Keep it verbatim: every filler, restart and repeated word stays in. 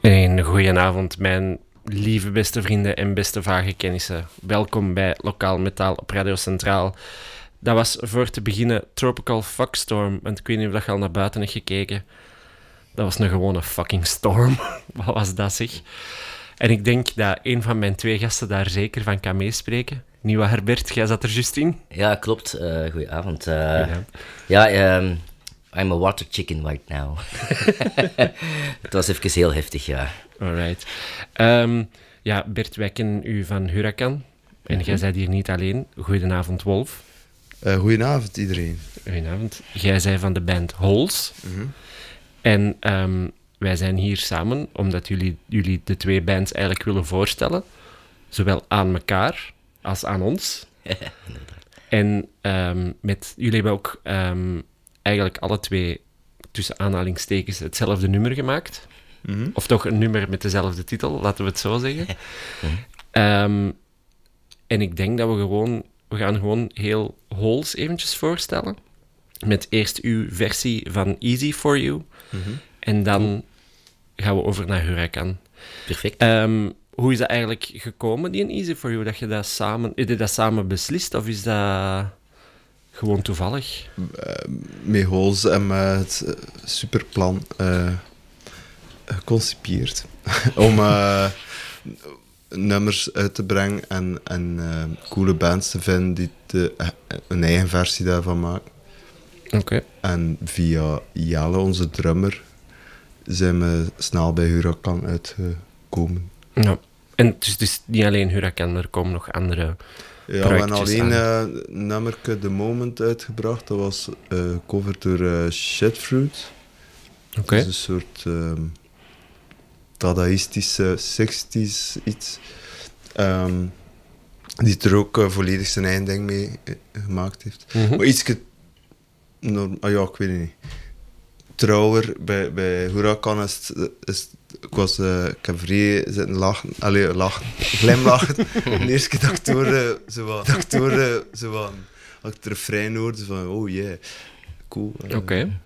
Een goedenavond, mijn lieve beste vrienden en beste vage kennissen. Welkom bij Lokaal Metaal op Radio Centraal. Dat was voor te beginnen Tropical Fuckstorm, want ik weet niet of je al naar buiten hebt gekeken. Dat was een gewone fucking storm. Wat was dat, zeg? En ik denk dat een van mijn twee gasten daar zeker van kan meespreken. Nieuwe Herbert, jij zat er juist in. Ja, klopt. Uh, goedenavond. Uh, ja, ja um, I'm a water chicken right now. Het was even heel heftig, ja. Alright. Um, ja, Bert, wij kennen u van Huracan. En mm-hmm. Jij bent hier niet alleen. Goedenavond, Wolf. Uh, goedenavond, iedereen. Goedenavond. Jij bent van de band Holes. Mm-hmm. En um, wij zijn hier samen omdat jullie, jullie de twee bands eigenlijk willen voorstellen. Zowel aan elkaar als aan ons. En um, met, jullie hebben ook um, eigenlijk alle twee, tussen aanhalingstekens, hetzelfde nummer gemaakt. Mm-hmm. Of toch een nummer met dezelfde titel, laten we het zo zeggen. um, en ik denk dat we gewoon... We gaan gewoon heel Holes eventjes voorstellen. Met eerst uw versie van Easy For You. Mm-hmm. En dan gaan we over naar Huracan. Perfect. Um, hoe is dat eigenlijk gekomen, die Easy For You? Dat je dat samen... Heb je dat samen beslist? Of is dat gewoon toevallig? Uh, met Holes en met het uh, superplan uh, geconcipieerd. Om... Uh, nummers uit te brengen en, en uh, coole bands te vinden die te, uh, een eigen versie daarvan maken. Oké. Okay. En via Jelle, onze drummer, zijn we snel bij Huracan uitgekomen. Ja. En dus het is niet alleen Huracan, er komen nog andere ja, we hebben alleen uh, een nummerke The Moment uitgebracht. Dat was uh, cover door uh, Shitfruit. Oké. Okay. Dat is een soort... Uh, dadaïstische zestig's iets. Um, die er ook uh, volledig zijn eigen ding mee uh, gemaakt heeft. Mm-hmm. Maar ietske... Norm- ah ja, ik weet het niet. Trouwer, bij, bij Huracan is het... Is, ik, was, uh, ik heb vrij zitten lachen. Allee, lachen. Glimlachen. De eerste keer dat ik het hoorde, zo wat... Dat ik het hoorde, zo wat... Dat ik het refrein hoorde, van... Oh yeah. Cool. Oké. Okay.